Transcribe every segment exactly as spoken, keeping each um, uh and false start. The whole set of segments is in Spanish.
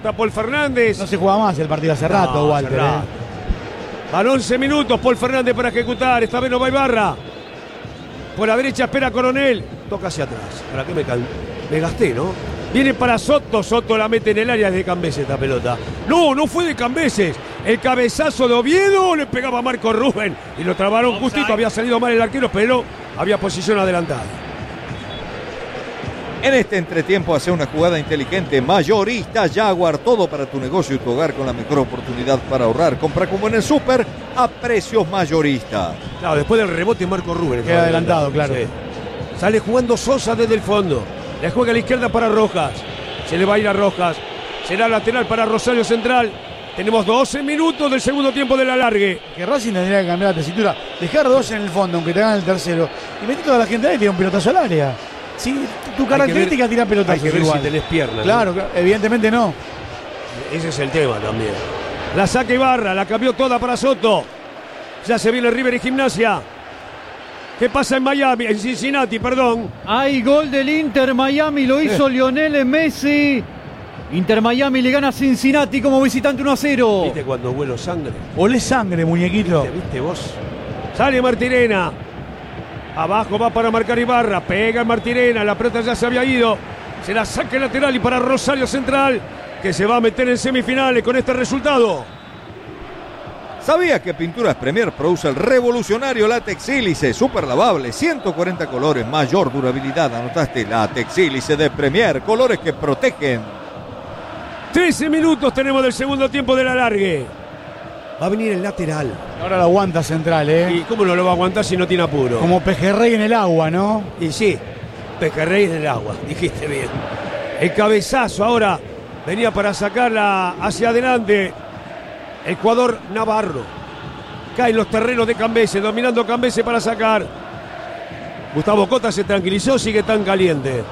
está Paul Fernández. No se juega más el partido hace rato, no, Walter. Hace rato. Eh. Van once minutos, Paul Fernández para ejecutar. Esta vez no va Ibarra. Por la derecha espera Coronel. Toca hacia atrás. ¿Para qué me, cal... me gasté, no? Viene para Soto. Soto la mete en el área de Cambeses esta pelota. No, no fue de Cambeses. El cabezazo de Oviedo le pegaba a Marco Rubén. Y lo trabaron justito. Había salido mal el arquero, pero había posición adelantada. En este entretiempo hace una jugada inteligente. Mayorista Jaguar, todo para tu negocio y tu hogar con la mejor oportunidad para ahorrar. Compra como en el súper a precios mayorista. Claro, después del rebote Marco Rubén. Queda adelantado, claro. Sí. Sale jugando Sosa desde el fondo. Le juega a la izquierda para Rojas. Se le va a ir a Rojas. Será lateral para Rosario Central. Tenemos doce minutos del segundo tiempo del alargue. Que Racing tendría que cambiar la tesitura. Dejar dos en el fondo, aunque te hagan el tercero. Y meter toda la gente ahí y tirar un pelotazo al área. Sí, tu característica tira pelotazos. Hay que ver igual. si tenés piernas. Claro, ¿no? Evidentemente no. Ese es el tema también. La saca Ibarra, la cambió toda para Soto. Ya se viene River y Gimnasia. ¿Qué pasa en Miami? En Cincinnati, perdón. Hay gol del Inter Miami, lo hizo eh. Lionel Messi. Inter Miami le gana a Cincinnati como visitante uno a cero. ¿Viste cuando huelo sangre? Olé sangre, muñequito. ¿Viste, viste vos? Sale Martirena. Abajo va para marcar Ibarra. Pega en Martirena. La pelota ya se había ido. Se la saca el lateral y para Rosario Central, que se va a meter en semifinales con este resultado. ¿Sabías que Pinturas Premier produce el revolucionario látex sílice? Super lavable, ciento cuarenta colores, mayor durabilidad. Anotaste, látex sílice de Premier, colores que protegen. trece minutos tenemos del segundo tiempo del alargue. Va a venir el lateral. Ahora lo aguanta Central, ¿eh? ¿Y cómo no lo va a aguantar si no tiene apuro? Como pejerrey en el agua, ¿no? Y sí, pejerrey en el agua, dijiste bien. El cabezazo ahora venía para sacarla hacia adelante el jugador Navarro. Cae en los terrenos de Cambeses, dominando Cambeses para sacar. Gustavo Cota se tranquilizó, sigue tan caliente.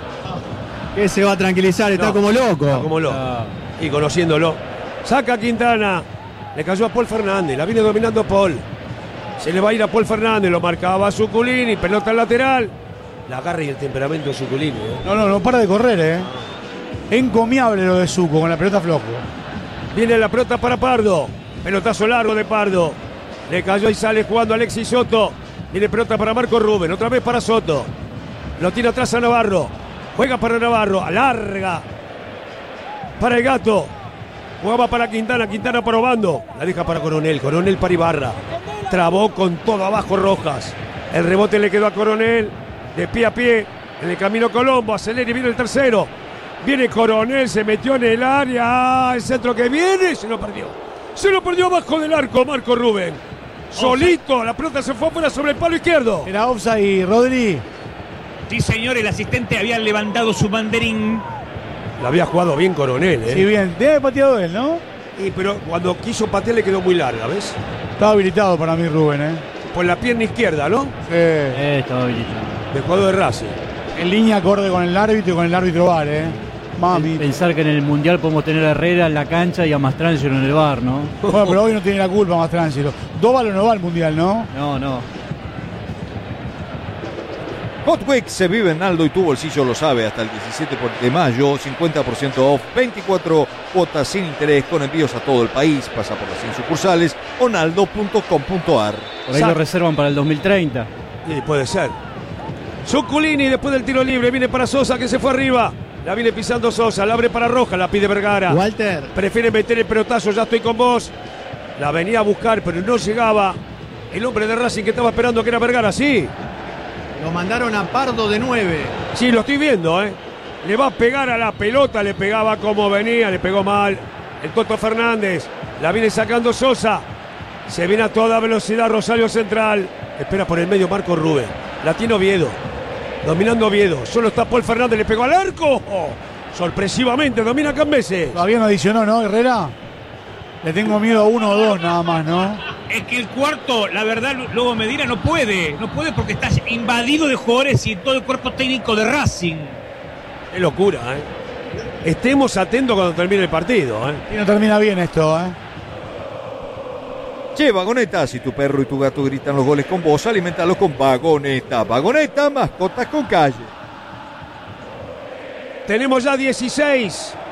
¿Qué se va a tranquilizar? Está No, como loco. Está como loco. Ah. Y conociéndolo. Saca Quintana. Le cayó a Paul Fernández. La viene dominando Paul. Se le va a ir a Paul Fernández. Lo marcaba Zuculini. Pelota al lateral. La agarra y el temperamento de Zuculini. ¿eh? No, no, no para de correr, ¿eh? Encomiable lo de Zuco con la pelota flojo. Viene la pelota para Pardo. Pelotazo largo de Pardo. Le cayó y sale jugando Alexis Soto. Viene pelota para Marco Rubén. Otra vez para Soto. Lo tiene atrás a Navarro. Juega para Navarro. Alarga. Para el Gato. Jugaba para Quintana. Quintana probando. La deja para Coronel. Coronel para Ibarra. Trabó con todo abajo Rojas. El rebote le quedó a Coronel. De pie a pie. En el camino Colombo. Acelera y viene el tercero. Viene Coronel. Se metió en el área. El centro que viene. Se lo perdió. Se lo perdió abajo del arco Marco Rubén. Solito. La pelota se fue afuera sobre el palo izquierdo. Era offside, Rodri. Sí, señor. El asistente había levantado su banderín. La había jugado bien Coronel, ¿eh? Sí, bien. Debe haber pateado él, ¿no? Sí, pero cuando quiso patear le quedó muy larga, ¿ves? Estaba habilitado para mí Rubén, ¿eh? Por la pierna izquierda, ¿no? Sí. Eh, estaba habilitado. De jugador de Racing. En línea acorde con el árbitro y con el árbitro V A R, ¿eh? Mami. Pensar que en el Mundial podemos tener a Herrera en la cancha y a Mastrangelo en el bar, ¿no? Bueno, pero hoy no tiene la culpa Mastrangelo. Dóvalo no va al Mundial, ¿no? No, no. Hot Week se vive en Aldo y tu bolsillo lo sabe. Hasta el diecisiete de mayo, cincuenta por ciento off, veinticuatro cuotas sin interés con envíos a todo el país. Pasa por las cien sucursales o naldo punto com punto ar. Por ahí Sa- lo reservan para el dos mil treinta. Sí, puede ser. Zuculini después del tiro libre viene para Sosa que se fue arriba. La viene pisando Sosa, la abre para Roja, la pide Vergara. Walter. Prefiere meter el pelotazo, ya estoy con vos. La venía a buscar, pero no llegaba. El hombre de Racing que estaba esperando que era Vergara, sí. Lo mandaron a Pardo de nueve. Sí, lo estoy viendo, ¿eh? Le va a pegar a la pelota, le pegaba como venía, le pegó mal. El Toto Fernández, la viene sacando Sosa. Se viene a toda velocidad Rosario Central. Espera por el medio Marco Rubén. La tiene Oviedo. Dominando Oviedo. Solo está Paul Fernández, le pegó al arco. Oh, sorpresivamente domina Cambeses. Todavía no adicionó, ¿no, Herrera? Le tengo miedo a uno o dos nada más, ¿no? Es que el cuarto, la verdad, luego Medina no puede. No puede porque está invadido de jugadores y todo el cuerpo técnico de Racing. Qué locura, ¿eh? Estemos atentos cuando termine el partido, ¿eh? Y no termina bien esto, ¿eh? Che, Vagoneta, si tu perro y tu gato gritan los goles con vos, aliméntalos con Vagoneta. Vagoneta, mascotas con calle. Tenemos ya dieciséis.